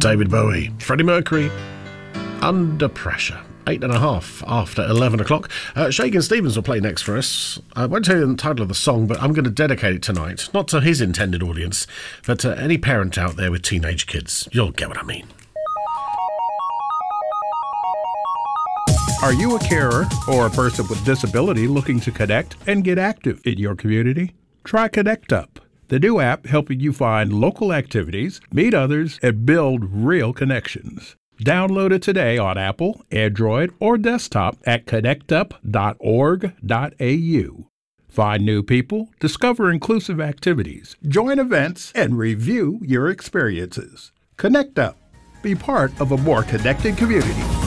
David Bowie. Freddie Mercury, Under Pressure. 8.5 after 11 o'clock. Shakin' Stevens will play next for us. I won't tell you the title of the song, but I'm going to dedicate it tonight, not to his intended audience, but to any parent out there with teenage kids. You'll get what I mean. Are you a carer or a person with disability looking to connect and get active in your community? Try Connect Up, the new app helping you find local activities, meet others, and build real connections. Download it today on Apple, Android, or desktop at connectup.org.au. Find new people, discover inclusive activities, join events, and review your experiences. Connect Up. Be part of a more connected community.